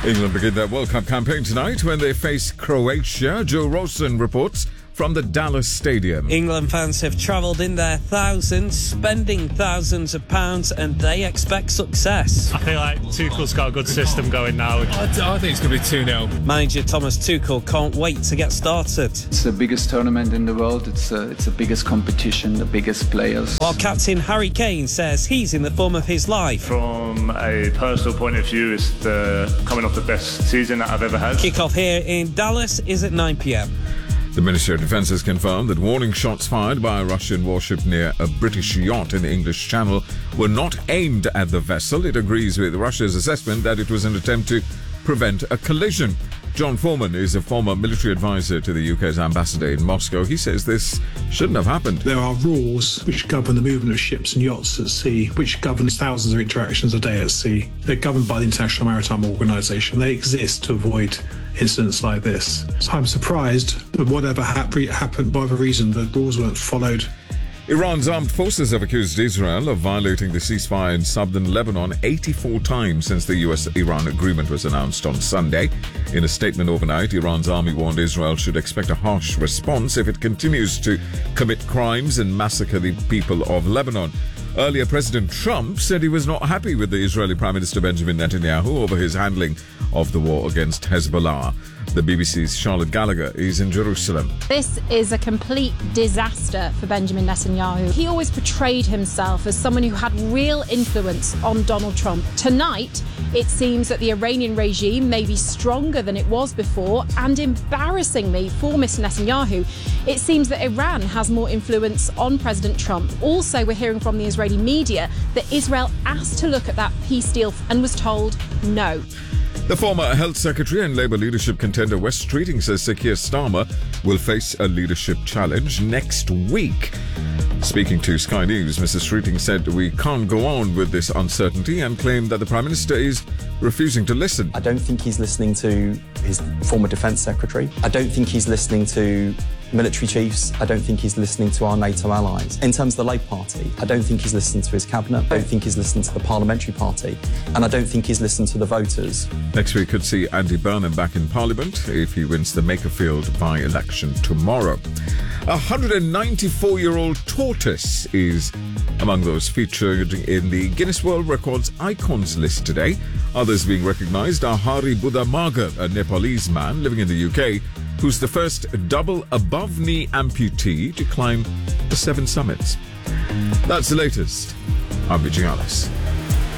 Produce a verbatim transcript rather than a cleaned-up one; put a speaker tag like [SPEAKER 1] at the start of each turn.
[SPEAKER 1] England begin their World Cup campaign tonight when they face Croatia. Joe Rawson reports from the Dallas Stadium.
[SPEAKER 2] England fans have travelled in their thousands, spending thousands of pounds, and they expect success.
[SPEAKER 3] I feel like Tuchel's got a good system going now.
[SPEAKER 4] I, I think it's going to be two nil.
[SPEAKER 2] Manager Thomas Tuchel can't wait to get started.
[SPEAKER 5] It's the biggest tournament in the world. It's uh, it's the biggest competition, the biggest players.
[SPEAKER 2] While captain Harry Kane says he's in the form of his life.
[SPEAKER 6] From a personal point of view, it's the, coming off the best season that I've ever had.
[SPEAKER 2] Kick-off here in Dallas is at nine p.m.
[SPEAKER 1] The Ministry of Defence has confirmed that warning shots fired by a Russian warship near a British yacht in the English Channel were not aimed at the vessel. It agrees with Russia's assessment that it was an attempt to prevent a collision. John Foreman is a former military advisor to the U K's ambassador in Moscow. He says this shouldn't have happened.
[SPEAKER 7] There are rules which govern the movement of ships and yachts at sea, which govern thousands of interactions a day at sea. They're governed by the International Maritime Organization. They exist to avoid incidents like this. So I'm surprised that whatever hap- happened, whatever reason, the rules weren't followed.
[SPEAKER 1] Iran's armed forces have accused Israel of violating the ceasefire in southern Lebanon eighty-four times since the U S Iran agreement was announced on Sunday. In a statement overnight, Iran's army warned Israel should expect a harsh response if it continues to commit crimes and massacre the people of Lebanon. Earlier, President Trump said he was not happy with the Israeli Prime Minister Benjamin Netanyahu over his handling of the war against Hezbollah. The B B C's Charlotte Gallagher is in Jerusalem.
[SPEAKER 8] This is a complete disaster for Benjamin Netanyahu. He always portrayed himself as someone who had real influence on Donald Trump. Tonight, it seems that the Iranian regime may be stronger than it was before, and embarrassingly for Mister Netanyahu, it seems that Iran has more influence on President Trump. Also, we're hearing from the Israeli media that Israel asked to look at that peace deal and was told no.
[SPEAKER 1] The former Health Secretary and Labour leadership contender Wes Streeting says Sir Keir Starmer will face a leadership challenge next week. Speaking to Sky News, Mister Streeting said we can't go on with this uncertainty and claimed that the Prime Minister is refusing to listen.
[SPEAKER 9] I don't think he's listening to his former Defence Secretary. I don't think he's listening to military chiefs. I don't think he's listening to our NATO allies. In terms of the Labour Party, I don't think he's listening to his cabinet. I don't think he's listening to the parliamentary party. And I don't think he's listened to the voters.
[SPEAKER 1] Next week could see Andy Burnham back in Parliament if he wins the Makerfield by-election tomorrow. A one hundred ninety-four-year-old tortoise is among those featured in the Guinness World Records Icons list today. Others being recognised are Hari Buddha Magar, a Nepalese man living in the U K, who's the first double above-knee amputee to climb the seven summits. That's the latest. I'm Vijay Alice.